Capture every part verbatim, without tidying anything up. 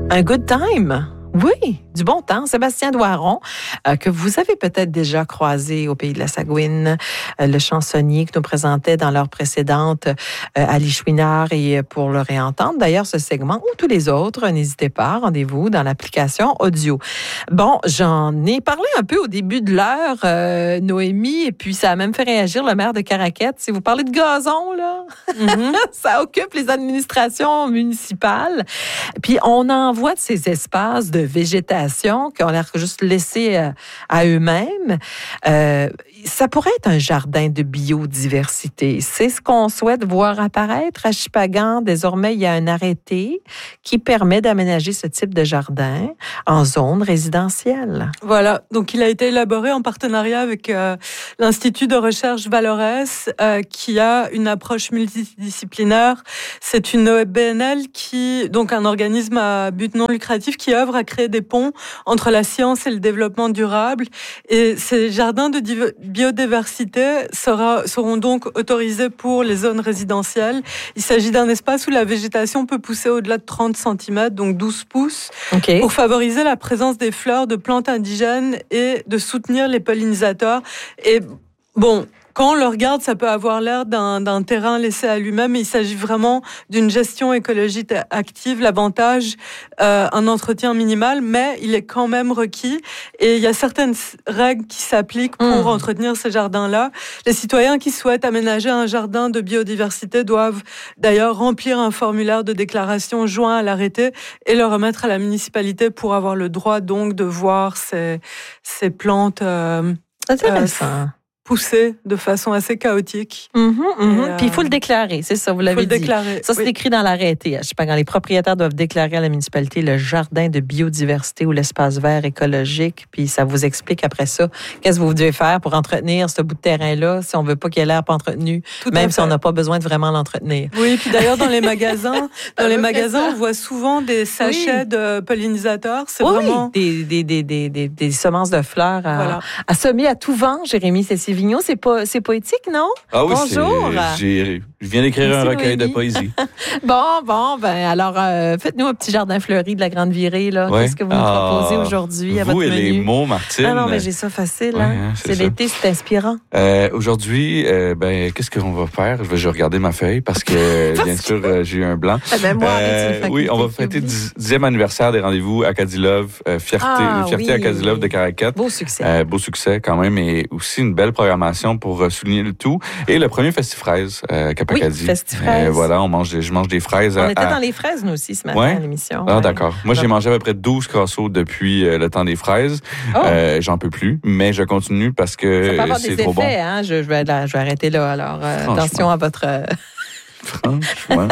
Un good time. Oui, du bon temps. Sébastien Doiron, euh, que vous avez peut-être déjà croisé au Pays de la Sagouine, euh, le chansonnier que nous présentait dans l'heure précédente euh, Ali Chouinard, et pour le réentendre, d'ailleurs, ce segment ou tous les autres, n'hésitez pas, rendez-vous dans l'application audio. Bon, j'en ai parlé un peu au début de l'heure, euh, Noémie, et puis ça a même fait réagir le maire de Caraquette. Si vous parlez de gazon, là, mm-hmm. ça occupe les administrations municipales. Puis on envoie de ces espaces de végétation qui ont l'air juste laissés à, à eux-mêmes. Euh, ça pourrait être un jardin de biodiversité. C'est ce qu'on souhaite voir apparaître à Shippagan. Désormais, il y a un arrêté qui permet d'aménager ce type de jardin en zone résidentielle. Voilà. Donc, il a été élaboré en partenariat avec euh, l'Institut de recherche Valores, euh, qui a une approche multidisciplinaire. C'est une O B N L qui, donc un organisme à but non lucratif qui œuvre à créer des ponts entre la science et le développement durable. Et ces jardins de div- biodiversité sera, seront donc autorisés pour les zones résidentielles. Il s'agit d'un espace où la végétation peut pousser au-delà de trente centimètres, donc douze pouces, okay. pour favoriser la présence des fleurs, de plantes indigènes et de soutenir les pollinisateurs. Et bon, quand on le regarde, ça peut avoir l'air d'un, d'un terrain laissé à lui-même, mais il s'agit vraiment d'une gestion écologique active. L'avantage, euh, un entretien minimal, mais il est quand même requis. Et il y a certaines règles qui s'appliquent pour mmh. entretenir ces jardins-là. Les citoyens qui souhaitent aménager un jardin de biodiversité doivent d'ailleurs remplir un formulaire de déclaration joint à l'arrêté et le remettre à la municipalité pour avoir le droit donc de voir ces, ces plantes. Euh, Intéressant. Euh, poussé de façon assez chaotique. Mm-hmm, mm-hmm. Euh, Puis il faut le déclarer, c'est ça, vous l'avez dit. Déclarer, ça, c'est oui. écrit dans l'arrêté. Je sais pas, quand les propriétaires doivent déclarer à la municipalité le jardin de biodiversité ou l'espace vert écologique, puis ça vous explique après ça qu'est-ce que vous devez faire pour entretenir ce bout de terrain-là si on veut pas qu'il ait l'air pas entretenu, Tout même si on n'a pas besoin de vraiment l'entretenir. Oui, puis d'ailleurs, dans les magasins, dans les magasins, on voit souvent des sachets oui. de pollinisateurs. C'est oui, vraiment... des, des, des, des, des, des semences de fleurs à, voilà. à semer à tout vent, Jérémy Cécile Vigneault. C'est, pas, c'est poétique, non? Ah oui, bonjour. C'est, j'ai, je viens d'écrire Merci un recueil Noémie. de poésie. bon, bon, ben alors, euh, faites-nous un petit jardin fleuri de la Grande Virée. Là. Ouais. Qu'est-ce que vous nous proposez ah, aujourd'hui à votre menu? Vous et les mots, Martine. Ah non, mais j'ai ça facile. Ouais, hein. Hein, c'est, c'est l'été, c'est inspirant. Euh, aujourd'hui, euh, ben, qu'est-ce qu'on va faire? Je vais, je vais regarder ma feuille parce que, parce bien que... sûr, euh, j'ai eu un blanc. Ah ben, moi, euh, oui, on va fêter le dixième anniversaire des rendez-vous Acadie Love. Euh, fierté ah, fierté oui. Acadie Love de Caraquette. Beau succès. Euh, beau succès quand même, et aussi une belle programmation pour euh, souligner le tout. Et le premier Festifraise euh, Cap Acadie. Oui, Festifraise. Euh, voilà, on mange des, je mange des fraises. On à, était à... dans les fraises, nous aussi, ce matin, ouais? à l'émission. Ah, ouais. d'accord. Moi, j'ai mangé à peu près douze crossos depuis euh, le temps des fraises. Oh. Euh, j'en peux plus, mais je continue parce que ça peut avoir c'est des trop effets, bon. Hein? Je, je, vais, là, je vais arrêter là. Alors, euh, attention à votre... Euh... Franchement,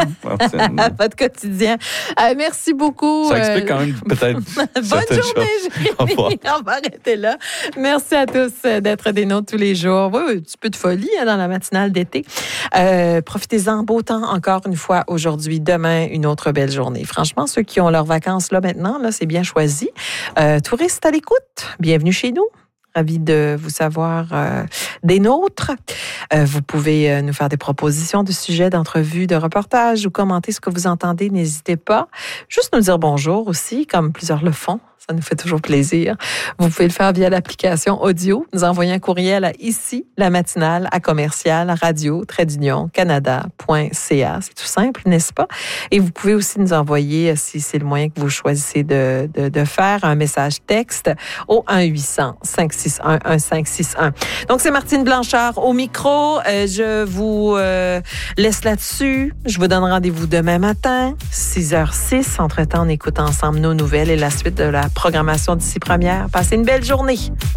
à votre quotidien. Euh, merci beaucoup. Ça explique quand même peut-être Bonne journée, Jérémy. On va arrêter là. Merci à tous d'être des nôtres tous les jours. Oui, un petit peu de folie hein, dans la matinale d'été. Euh, profitez-en, beau temps encore une fois aujourd'hui. Demain, une autre belle journée. Franchement, ceux qui ont leurs vacances là maintenant, là, c'est bien choisi. Euh, touristes à l'écoute, bienvenue chez nous. Ravi de vous savoir euh, des nôtres. Euh, vous pouvez euh, nous faire des propositions de sujets, d'entrevues, de reportages ou commenter ce que vous entendez. N'hésitez pas. Juste nous dire bonjour aussi, comme plusieurs le font. Ça nous fait toujours plaisir. Vous pouvez le faire via l'application audio. Nous envoyer un courriel à ici, la matinale, à commercial, radio, trait d'union, canada.ca. C'est tout simple, n'est-ce pas? Et vous pouvez aussi nous envoyer, si c'est le moyen que vous choisissez de, de, de faire, un message texte au un huit cents cinq six un un cinq six un. Donc, c'est Martine Blanchard au micro. Euh, je vous euh, laisse là-dessus. Je vous donne rendez-vous demain matin, six heures six. Entre-temps, on écoute ensemble nos nouvelles et la suite de la programmation d'ici première. Passez une belle journée.